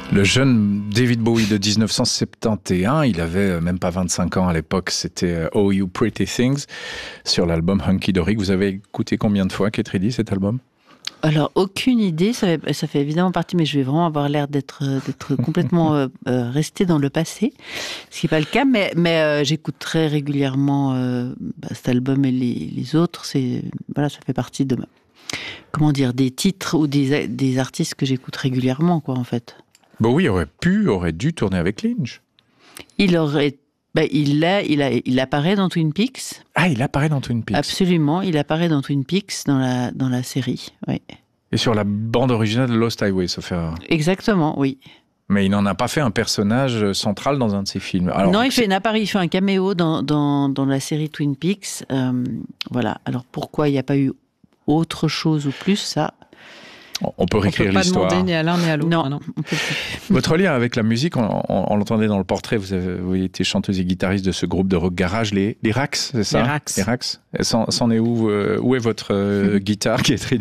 Le jeune David Bowie de 1971, il avait même pas 25 ans à l'époque, c'était Oh You Pretty Things sur l'album Hunky Dory. Vous avez écouté combien de fois, Kethridi, cet album ? Alors, aucune idée, ça fait évidemment partie, mais je vais vraiment avoir l'air d'être complètement resté dans le passé, ce qui n'est pas le cas, mais j'écoute très régulièrement cet album et les autres, ça fait partie de, des titres ou des artistes que j'écoute régulièrement, quoi, en fait. Bowie aurait dû tourner avec Lynch. Il apparaît dans Twin Peaks. Ah, il apparaît dans Twin Peaks. Absolument, il apparaît dans Twin Peaks, dans la série, oui. Et sur la bande originale de Lost Highway, sauf erreur. Exactement, oui. Mais il n'en a pas fait un personnage central dans un de ses films. Alors, non, il fait un caméo dans la série Twin Peaks. Voilà. Alors pourquoi il n'y a pas eu autre chose ou plus, ça... On peut réécrire l'histoire. On ne peut pas demander ni à l'un ni à l'autre. Non, on peut plus. Votre lien avec la musique, on l'entendait dans le portrait, vous avez été chanteuse et guitariste de ce groupe de rock garage, les Rax, c'est ça ? Les Rax. C'en est où est votre guitare, Kethridi ?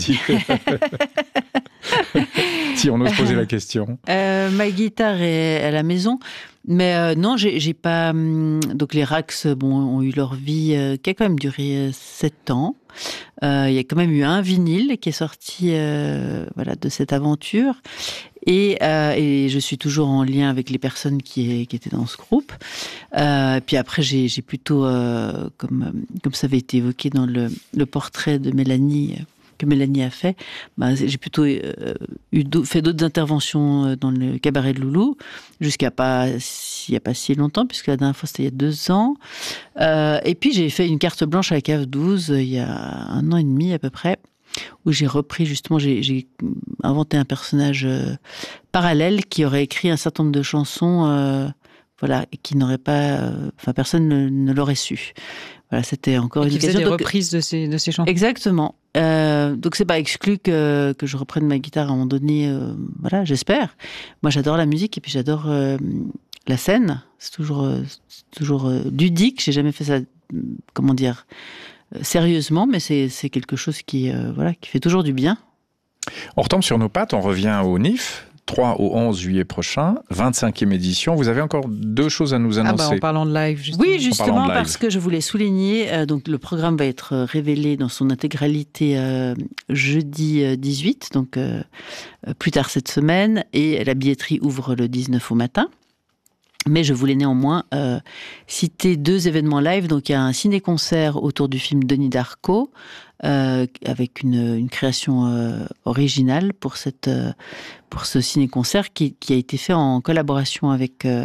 Si on ose poser la question. Ma guitare est à la maison. Mais non, j'ai pas... Donc les Rax ont eu leur vie qui a quand même duré 7 ans. Il y a quand même eu un vinyle qui est sorti de cette aventure. Et je suis toujours en lien avec les personnes qui étaient dans ce groupe. Puis après, j'ai plutôt, comme ça avait été évoqué dans le portrait de Mélanie... que Mélanie a fait, j'ai plutôt fait d'autres interventions dans le cabaret de Loulou, il n'y a pas si longtemps, puisque la dernière fois c'était il y a 2 ans. Et puis j'ai fait une carte blanche à la Cave 12 il y a 1 an et demi à peu près, où j'ai repris justement, j'ai inventé un personnage parallèle qui aurait écrit un certain nombre de chansons, et qui n'aurait pas, personne ne l'aurait su. Voilà, c'était encore une occasion. Qui faisait des reprises de ces chansons. Exactement. Donc c'est pas exclu que je reprenne ma guitare à un moment donné. J'espère. Moi, j'adore la musique et puis j'adore la scène. C'est toujours ludique. J'ai jamais fait ça, sérieusement, mais c'est quelque chose qui fait toujours du bien. On retombe sur nos pattes. On revient au NIF. 3 au 11 juillet prochain, 25e édition. Vous avez encore 2 choses à nous annoncer. En parlant de live, justement. Oui, justement, parce que je voulais souligner, donc le programme va être révélé dans son intégralité jeudi 18, donc plus tard cette semaine, et la billetterie ouvre le 19 au matin. Mais je voulais néanmoins citer 2 événements live. Donc il y a un ciné-concert autour du film Denis Darko, avec une création originale pour ce ciné-concert qui a été fait en collaboration avec